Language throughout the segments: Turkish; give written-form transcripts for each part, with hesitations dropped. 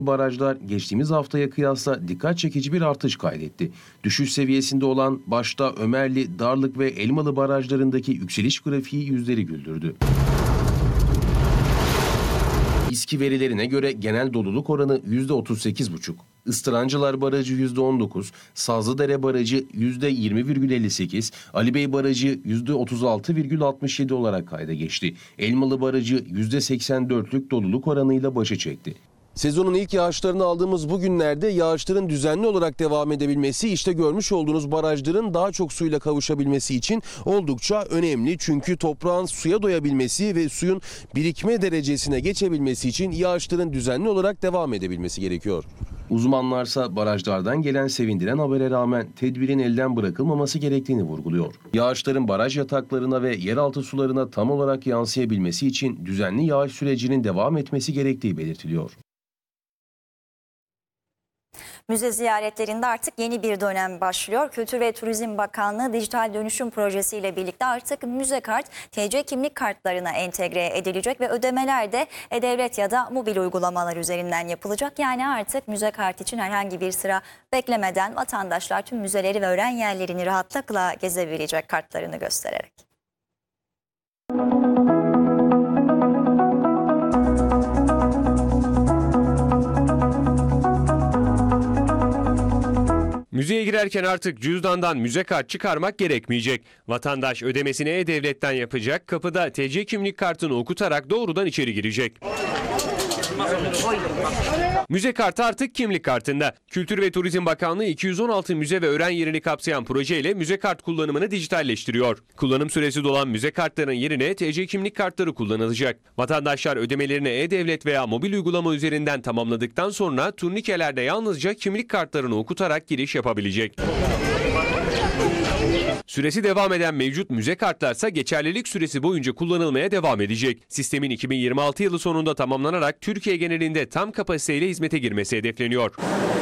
Barajlar geçtiğimiz haftaya kıyasla dikkat çekici bir artış kaydetti. Düşüş seviyesinde olan başta Ömerli, Darlık ve Elmalı barajlarındaki yükseliş grafiği yüzleri güldürdü. İSKİ verilerine göre genel doluluk oranı %38,5. Istırancılar Barajı %19, Sazlıdere Barajı %20,58, Alibey Barajı %36,67 olarak kayda geçti. Elmalı Barajı %84'lük doluluk oranıyla başa çekti. Sezonun ilk yağışlarını aldığımız bu günlerde yağışların düzenli olarak devam edebilmesi, işte görmüş olduğunuz barajların daha çok suyla kavuşabilmesi için oldukça önemli. Çünkü toprağın suya doyabilmesi ve suyun birikme derecesine geçebilmesi için yağışların düzenli olarak devam edebilmesi gerekiyor. Uzmanlarsa barajlardan gelen sevindiren habere rağmen tedbirin elden bırakılmaması gerektiğini vurguluyor. Yağışların baraj yataklarına ve yeraltı sularına tam olarak yansıyabilmesi için düzenli yağış sürecinin devam etmesi gerektiği belirtiliyor. Müze ziyaretlerinde artık yeni bir dönem başlıyor. Kültür ve Turizm Bakanlığı dijital dönüşüm projesiyle birlikte artık müze kart, TC kimlik kartlarına entegre edilecek ve ödemeler de e-devlet ya da mobil uygulamalar üzerinden yapılacak. Yani artık müze kart için herhangi bir sıra beklemeden vatandaşlar tüm müzeleri ve öğren yerlerini rahatlıkla gezebilecek kartlarını göstererek. Müzeye girerken artık cüzdandan müze kart çıkarmak gerekmeyecek. Vatandaş ödemesini e-devletten yapacak, kapıda TC kimlik kartını okutarak doğrudan içeri girecek. Müze kartı artık kimlik kartında. Kültür ve Turizm Bakanlığı 216 müze ve öğren yerini kapsayan projeyle müze kart kullanımını dijitalleştiriyor. Kullanım süresi dolan müze kartlarının yerine TC kimlik kartları kullanılacak. Vatandaşlar ödemelerini e-devlet veya mobil uygulama üzerinden tamamladıktan sonra turnikelerde yalnızca kimlik kartlarını okutarak giriş yapabilecek. Süresi devam eden mevcut müze kartlarsa geçerlilik süresi boyunca kullanılmaya devam edecek. Sistemin 2026 yılı sonunda tamamlanarak Türkiye genelinde tam kapasiteyle hizmete girmesi hedefleniyor.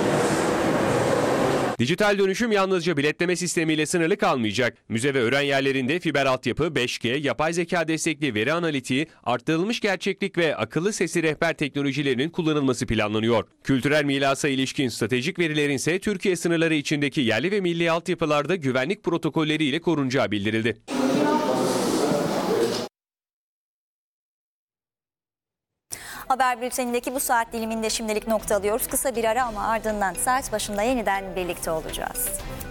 Dijital dönüşüm yalnızca biletleme sistemiyle sınırlı kalmayacak. Müze ve öğren yerlerinde fiber altyapı, 5G, yapay zeka destekli veri analitiği, arttırılmış gerçeklik ve akıllı sesli rehber teknolojilerinin kullanılması planlanıyor. Kültürel mirasa ilişkin stratejik verilerin ise Türkiye sınırları içindeki yerli ve milli altyapılarda güvenlik protokolleriyle korunacağı bildirildi. Haber bültenindeki bu saat diliminde şimdilik nokta alıyoruz. Kısa bir ara ama ardından saat başında yeniden birlikte olacağız.